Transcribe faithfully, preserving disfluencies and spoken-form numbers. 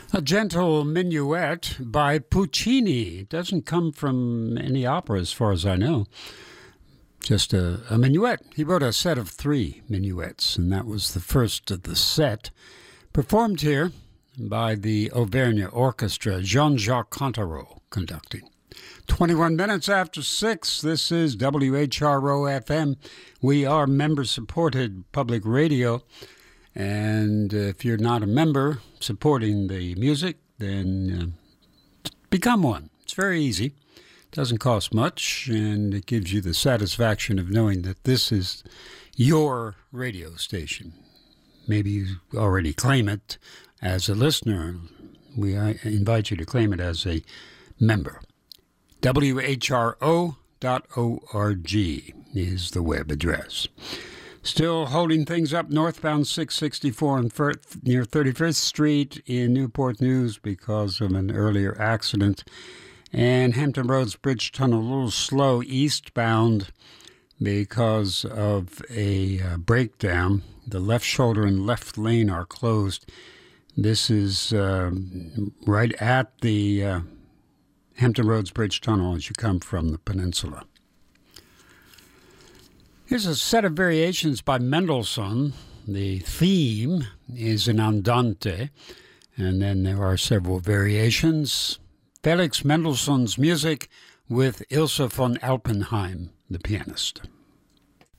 A gentle minuet by Puccini. It doesn't come from any opera as far as I know. Just a, a minuet. He wrote a set of three minuets, and that was the first of the set. Performed here by the Auvergne Orchestra, Jean-Jacques Cantarot conducting. twenty-one minutes after six, this is W H R O F M. We are member-supported public radio. And if you're not a member supporting the music, then uh, become one. It's very easy. It doesn't cost much, and it gives you the satisfaction of knowing that this is your radio station. Maybe you already claim it as a listener. We invite you to claim it as a member. W H R O dot org is the web address. Still holding things up northbound six sixty-four and near thirty-fifth Street in Newport News because of an earlier accident. And Hampton Roads Bridge Tunnel a little slow eastbound because of a uh, breakdown. The left shoulder and left lane are closed. This is uh, right at the uh, Hampton Roads Bridge Tunnel as you come from the peninsula. Here's a set of variations by Mendelssohn. The theme is an andante, and then there are several variations. Felix Mendelssohn's music with Ilse von Alpenheim, the pianist.